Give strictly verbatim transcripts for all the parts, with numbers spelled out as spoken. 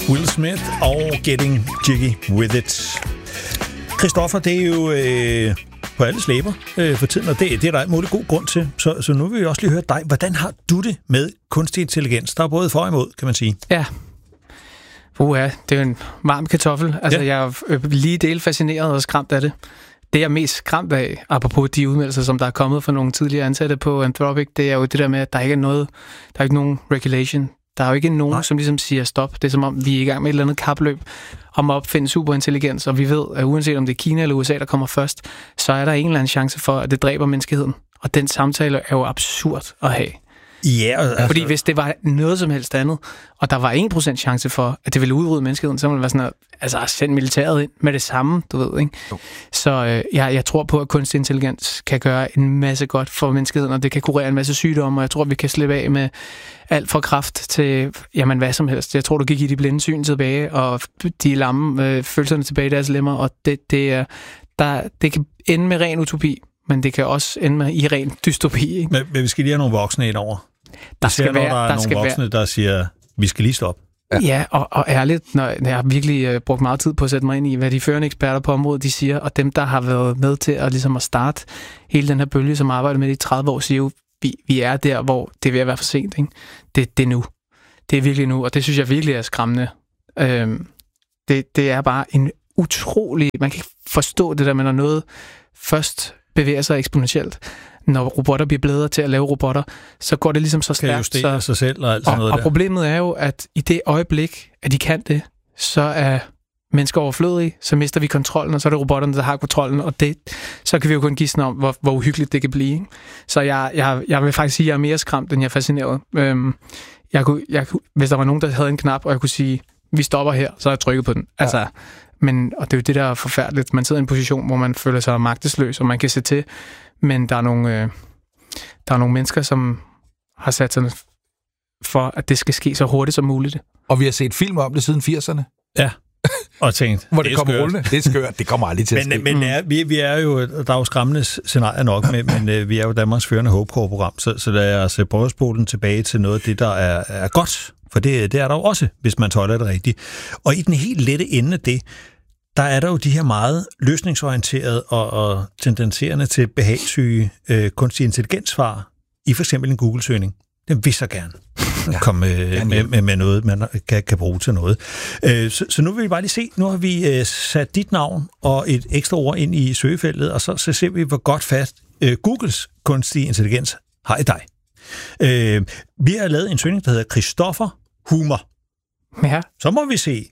Will Smith og Getting Jiggy With It. Christoffer, det er jo øh, på alles læber øh, for tiden, og det, det er der en mulig god grund til. Så, så nu vil jeg også lige høre dig. Hvordan har du det med kunstig intelligens? Der er både for og imod, kan man sige. Ja. Uha, det er jo en varm kartoffel. Altså, ja. Jeg er lige del fascineret og skræmt af det. Det, jeg er mest skræmt af, apropos de udmeldelser, som der er kommet fra nogle tidligere ansatte på Anthropic, det er jo det der med, at der ikke er noget, der er ikke nogen regulation. Der er jo ikke nogen, Nej. som ligesom siger stop. Det er som om, vi er i gang med et eller andet kapløb om at opfinde superintelligens, og vi ved, at uanset om det er Kina eller U S A, der kommer først, så er der en eller anden chance for, at det dræber menneskeheden. Og den samtale er jo absurd at have. Ja, altså... Fordi hvis det var noget som helst andet, og der var en procent chance for, at det ville udrydde menneskeheden, så ville det være sådan, at altså, send militæret ind med det samme, du ved, ikke? Jo. Så øh, jeg, jeg tror på, at kunstig intelligens kan gøre en masse godt for menneskeheden, og det kan kurere en masse sygdomme, og jeg tror, vi kan slippe af med alt fra kræft til, jamen hvad som helst. Jeg tror, du kan give de blinde syn tilbage, og de lamme øh, følelserne tilbage i deres lemmer, og det, det, er, der, det kan ende med ren utopi, men det kan også ende med i ren dystopi, ikke? Men, men vi skal lige have nogle voksne ind over. Der skal ser, være, når der er der nogle voksne, være. der siger, vi skal lige stoppe. Ja, ja og, og ærligt, når jeg har virkelig uh, brugt meget tid på at sætte mig ind i, hvad de førende eksperter på området, de siger, og dem, der har været med til at, ligesom at starte hele den her bølge, som arbejder med det i tredive år, siger jo, vi, vi er der, hvor det er ved at være for sent. Ikke? Det, det er nu. Det er virkelig nu, og det synes jeg virkelig er skræmmende. Øhm, det, det er bare en utrolig... Man kan ikke forstå det der, men når noget først bevæger sig eksponentielt. Når robotter bliver bedre til at lave robotter, så går det ligesom så stærkt. Kan justere sig selv og alt sådan og, noget og der. problemet er jo, at i det øjeblik, at de kan det, så er mennesker overflødige, så mister vi kontrollen, og så er det robotterne, der har kontrollen, og det, så kan vi jo kun gisne om, hvor, hvor uhyggeligt det kan blive. Ikke? Så jeg, jeg, jeg vil faktisk sige, at jeg er mere skræmt, end jeg er fascineret. Øhm, jeg kunne, jeg, hvis der var nogen, der havde en knap, og jeg kunne sige, vi stopper her, så har jeg trykket på den. Ja. Altså, men, og det er jo det, der er forfærdeligt. Man sidder i en position, hvor man føler sig magtesløs, og man kan se til, men der er nogle, øh, der er nogle mennesker, som har sat sig for, at det skal ske så hurtigt som muligt. Og vi har set film om det siden firserne. Ja, og tænkt, hvor det, det kommer rullende. Det er skørt. Det kommer aldrig til at men, ske. Men er, vi, vi er jo, der er jo skræmmende scenarier nok, men, men øh, vi er jo Danmarks førende HopeCore-program, så, så lad os prøve at spole den tilbage til noget af det, der er, er godt. For det, det er der jo også, hvis man tåler det rigtigt. Og i den helt lette ende af det, der er der jo de her meget løsningsorienterede og, og tendenserende til behagssyge øh, kunstig intelligensvar i for eksempel en Google-søgning. Den vil så gerne ja, komme med, med, med, med noget, man kan, kan bruge til noget. Øh, så, så nu vil vi bare lige se, nu har vi øh, sat dit navn og et ekstra ord ind i søgefeltet, og så, så ser vi, hvor godt fast øh, Googles kunstig intelligens har i dig. Øh, vi har lavet en søgning, der hedder Christoffer Humor. Ja. Så må vi se.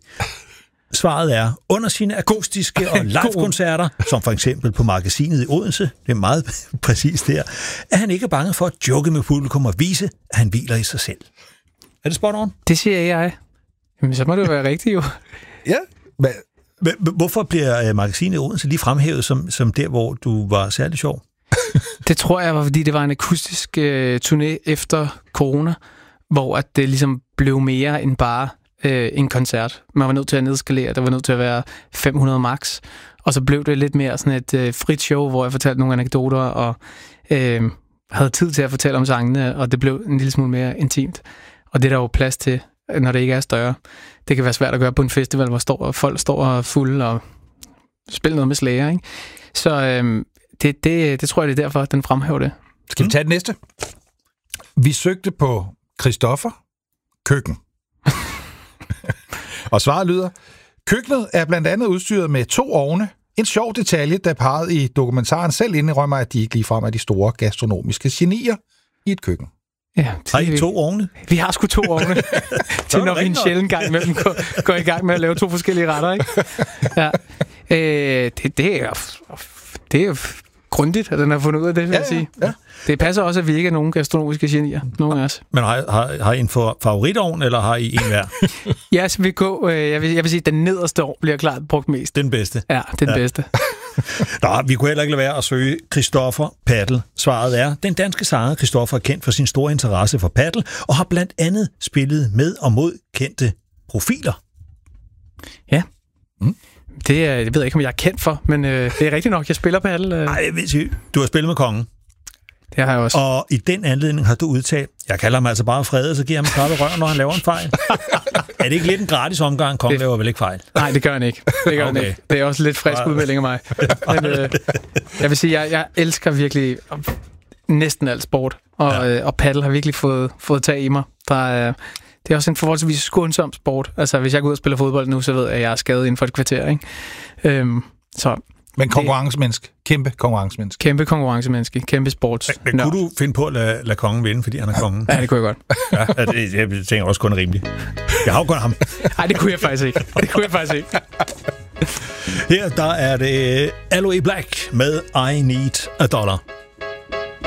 Svaret er, under sine akustiske og live-koncerter, som for eksempel på Magasinet i Odense, det er meget præcist der, er han ikke bange for at joke med publikum og vise, at han hviler i sig selv. Er det spot on? Det siger jeg. Jamen, så må det jo være rigtigt jo. Ja. Men... Hvorfor bliver Magasinet i Odense lige fremhævet som, som der, hvor du var særlig sjov? Det tror jeg var, fordi det var en akustisk øh, turné efter corona, hvor at det ligesom blev mere end bare øh, en koncert. Man var nødt til at nedskalere, der var nødt til at være fem hundrede max, og så blev det lidt mere sådan et øh, frit show, hvor jeg fortalte nogle anekdoter, og øh, havde tid til at fortælle om sangene, og det blev en lille smule mere intimt. Og det er der jo plads til, når det ikke er større. Det kan være svært at gøre på en festival, hvor står, folk står og fulde og spiller noget med slager, ikke? Så øh, det, det, det tror jeg, det er derfor, den fremhæver det. Skal vi tage det næste? Vi søgte på Christoffer køkken. Og svaret lyder, køkkenet er blandt andet udstyret med to ovne. En sjov detalje, der parret i dokumentaren selv indrømmer, at de ikke ligefrem er de store gastronomiske genier i et køkken. Ja, har I to ovne? Vi har sgu to ovne. Til når vi en sjældent gang med dem går, går i gang med at lave to forskellige retter, ikke? Ja. Øh, det, det er det er jo grundigt, at den har fundet ud af det, vil ja, jeg sige. Ja, ja. Det passer også, at vi ikke er nogen gastronomiske genier, nogen af os. Men har, har, har I en favoritovn, eller har I en hver? Ja, så vi går, øh, jeg, vil, jeg vil sige, at den nederste ovn bliver klart brugt mest. Den bedste? Ja, den ja. bedste. Nå, vi kunne heller ikke lade være at søge Christoffer Paddle. Svaret er, den danske sanger Christoffer er kendt for sin store interesse for paddle, og har blandt andet spillet med og mod kendte profiler. Ja. Mm. Det, er, det ved jeg ikke, om jeg er kendt for, men øh, det er rigtigt nok, jeg spiller paddle. Øh. Nej, jeg ved sige, du har spillet med kongen. det har jeg også. Og i den anledning har du udtalt, jeg kalder ham altså bare Frede, så giver jeg ham krabbe røven, når han laver en fejl. Er det ikke lidt en gratis omgang? Kongen laver vel ikke fejl? Nej, det gør han ikke. Det gør okay. han ikke. Det er også lidt frisk udmelding af mig. Men, øh, jeg vil sige, jeg, jeg elsker virkelig næsten alt sport, og, ja. øh, og paddle har virkelig fået, fået tag i mig. Der er, det er også en forholdsvis skånsom sport. Altså, hvis jeg går ud og spiller fodbold nu, så ved jeg, at jeg er skadet inden for et kvarter. Ikke? Øhm, så Men konkurrencemenneske. Kæmpe konkurrencemenneske. Kæmpe konkurrencemenneske. Kæmpe sports. Men, men kunne du finde på at lade, lade kongen vinde, fordi han er kongen? Ja, det kunne jeg godt. Ja, det, jeg tænker også kun er rimeligt. Jeg har jo kun ham. Nej, det kunne jeg faktisk ikke. Det kunne jeg faktisk ikke. Her der er det Aloe Black med I Need a Dollar.